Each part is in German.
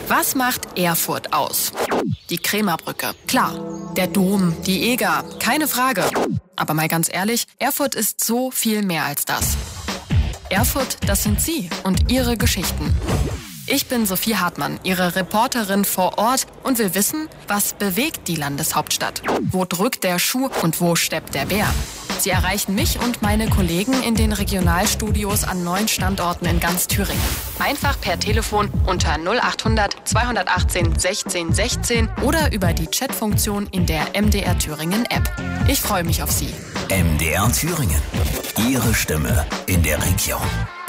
Was macht Erfurt aus? Die Krämerbrücke, klar. Der Dom, die Eger, keine Frage. Aber mal ganz ehrlich, Erfurt ist so viel mehr als das. Erfurt, das sind Sie und Ihre Geschichten. Ich bin Sophie Hartmann, Ihre Reporterin vor Ort und will wissen, was bewegt die Landeshauptstadt? Wo drückt der Schuh und wo steppt der Bär? Sie erreichen mich und meine Kollegen in den Regionalstudios an 9 Standorten in ganz Thüringen. Einfach per Telefon unter 0800 218 16 16 oder über die Chatfunktion in der MDR Thüringen App. Ich freue mich auf Sie. MDR Thüringen. Ihre Stimme in der Region.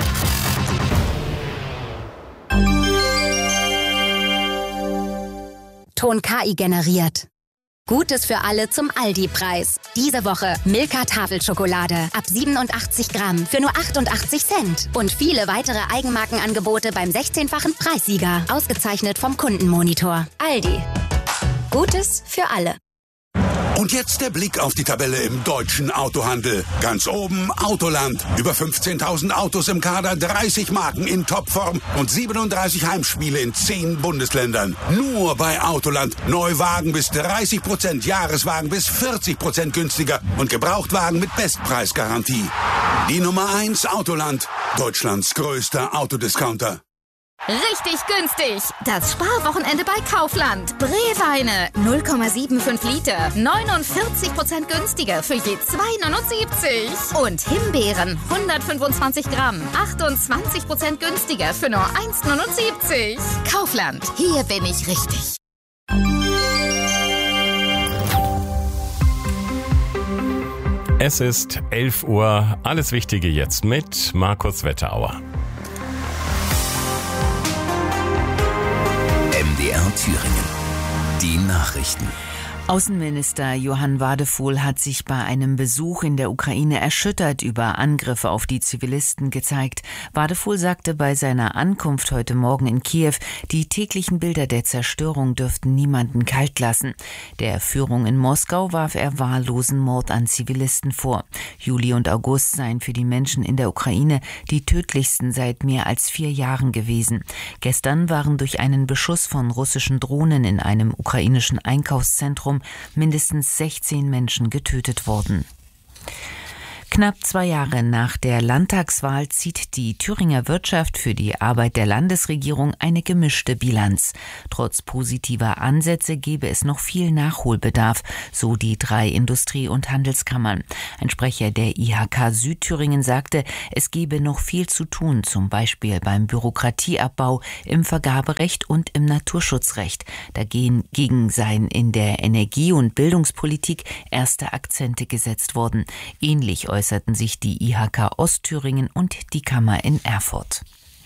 Ton KI generiert. Gutes für alle zum Aldi-Preis. Diese Woche Milka Tafelschokolade ab 87 Gramm für nur 88 Cent. Und viele weitere Eigenmarkenangebote beim 16-fachen Preissieger. Ausgezeichnet vom Kundenmonitor. Aldi. Gutes für alle. Und jetzt der Blick auf die Tabelle im deutschen Autohandel. Ganz oben Autoland. Über 15.000 Autos im Kader, 30 Marken in Topform und 37 Heimspiele in 10 Bundesländern. Nur bei Autoland. Neuwagen bis 30%, Jahreswagen bis 40% günstiger und Gebrauchtwagen mit Bestpreisgarantie. Die Nummer 1 Autoland. Deutschlands größter Autodiscounter. Richtig günstig! Das Sparwochenende bei Kaufland. Breweine 0,75 Liter, 49% günstiger für je 2,79. Und Himbeeren 125 Gramm, 28% günstiger für nur 1,79. Kaufland, hier bin ich richtig. Es ist 11 Uhr. Alles Wichtige jetzt mit Markus Wetterauer. MDR Thüringen. Die Nachrichten. Außenminister Johann Wadefuhl hat sich bei einem Besuch in der Ukraine erschüttert über Angriffe auf die Zivilisten gezeigt. Wadefuhl sagte bei seiner Ankunft heute Morgen in Kiew, die täglichen Bilder der Zerstörung dürften niemanden kalt lassen. Der Führung in Moskau warf er wahllosen Mord an Zivilisten vor. Juli und August seien für die Menschen in der Ukraine die tödlichsten seit mehr als 4 Jahren gewesen. Gestern waren durch einen Beschuss von russischen Drohnen in einem ukrainischen Einkaufszentrum mindestens 16 Menschen getötet worden. Knapp 2 Jahre nach der Landtagswahl zieht die Thüringer Wirtschaft für die Arbeit der Landesregierung eine gemischte Bilanz. Trotz positiver Ansätze gebe es noch viel Nachholbedarf, so die 3 Industrie- und Handelskammern. Ein Sprecher der IHK Südthüringen sagte, es gebe noch viel zu tun, zum Beispiel beim Bürokratieabbau, im Vergaberecht und im Naturschutzrecht. Dagegen seien in der Energie- und Bildungspolitik erste Akzente gesetzt worden. Ähnlich äußerten sich die IHK Ostthüringen und die Kammer in Erfurt.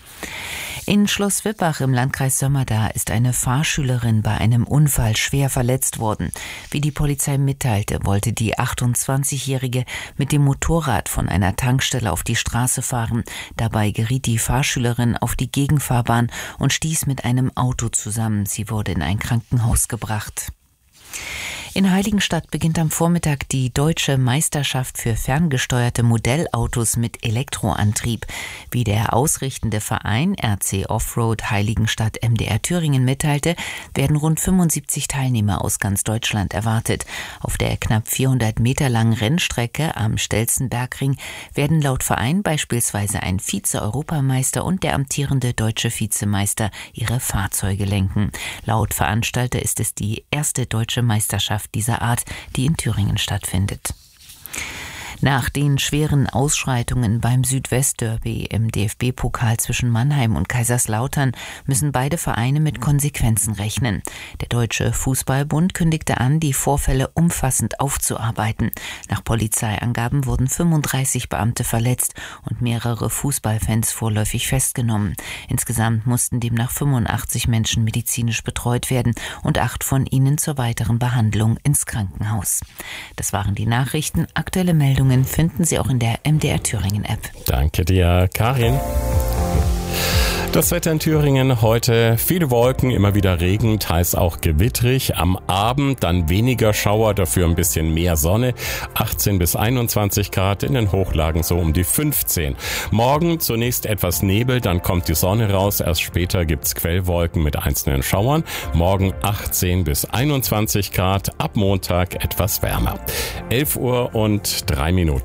In Schloss Wippach im Landkreis Sömmerda ist eine Fahrschülerin bei einem Unfall schwer verletzt worden. Wie die Polizei mitteilte, wollte die 28-Jährige mit dem Motorrad von einer Tankstelle auf die Straße fahren. Dabei geriet die Fahrschülerin auf die Gegenfahrbahn und stieß mit einem Auto zusammen. Sie wurde in ein Krankenhaus gebracht. In Heiligenstadt beginnt am Vormittag die Deutsche Meisterschaft für ferngesteuerte Modellautos mit Elektroantrieb. Wie der ausrichtende Verein RC Offroad Heiligenstadt MDR Thüringen mitteilte, werden rund 75 Teilnehmer aus ganz Deutschland erwartet. Auf der knapp 400 Meter langen Rennstrecke am Stelzenbergring werden laut Verein beispielsweise ein Vize-Europameister und der amtierende deutsche Vizemeister ihre Fahrzeuge lenken. Laut Veranstalter ist es die erste deutsche Meisterschaft dieser Art, die in Thüringen stattfindet. Nach den schweren Ausschreitungen beim Südwestderby im DFB-Pokal zwischen Mannheim und Kaiserslautern müssen beide Vereine mit Konsequenzen rechnen. Der Deutsche Fußballbund kündigte an, die Vorfälle umfassend aufzuarbeiten. Nach Polizeiangaben wurden 35 Beamte verletzt und mehrere Fußballfans vorläufig festgenommen. Insgesamt mussten demnach 85 Menschen medizinisch betreut werden und 8 von ihnen zur weiteren Behandlung ins Krankenhaus. Das waren die Nachrichten. Aktuelle Meldungen finden Sie auch in der MDR Thüringen App. Danke dir, Karin. Das Wetter in Thüringen heute: viele Wolken, immer wieder Regen, teils auch gewittrig. Am Abend dann weniger Schauer, dafür ein bisschen mehr Sonne. 18 bis 21 Grad, in den Hochlagen so um die 15. Morgen zunächst etwas Nebel, dann kommt die Sonne raus. Erst später gibt's Quellwolken mit einzelnen Schauern. Morgen 18 bis 21 Grad, ab Montag etwas wärmer. 11:03 Uhr.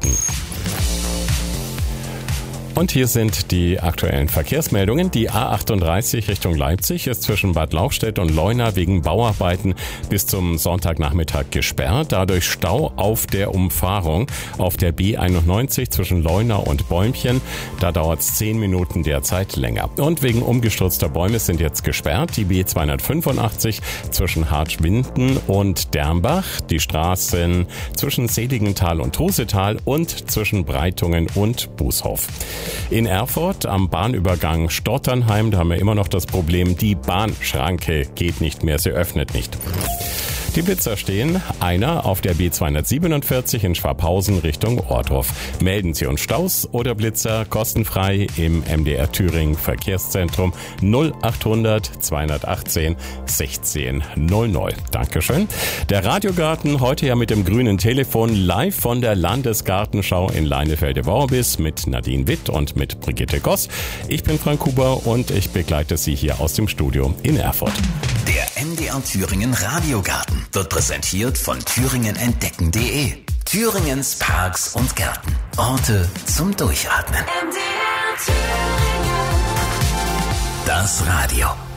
Und hier sind die aktuellen Verkehrsmeldungen. Die A38 Richtung Leipzig ist zwischen Bad Lauchstädt und Leuna wegen Bauarbeiten bis zum Sonntagnachmittag gesperrt. Dadurch Stau auf der Umfahrung auf der B91 zwischen Leuna und Bäumchen. Da dauert es 10 Minuten derzeit länger. Und wegen umgestürzter Bäume sind jetzt gesperrt die B285 zwischen Hartschwinden und Dermbach, die Straßen zwischen Seligenthal und Trusetal und zwischen Breitungen und Bußhof. In Erfurt am Bahnübergang Stotternheim, da haben wir immer noch das Problem, die Bahnschranke geht nicht mehr, sie öffnet nicht. Die Blitzer stehen, einer auf der B247 in Schwabhausen Richtung Ohrdruf. Melden Sie uns Staus oder Blitzer kostenfrei im MDR Thüringen Verkehrszentrum 0800 218 1600. Dankeschön. Der Radiogarten heute ja mit dem grünen Telefon live von der Landesgartenschau in Leinefelde-Worbis mit Nadine Witt und mit Brigitte Goss. Ich bin Frank Huber und ich begleite Sie hier aus dem Studio in Erfurt. Der MDR Thüringen Radiogarten wird präsentiert von thüringenentdecken.de. Thüringens Parks und Gärten. Orte zum Durchatmen. MDR Thüringen. Das Radio.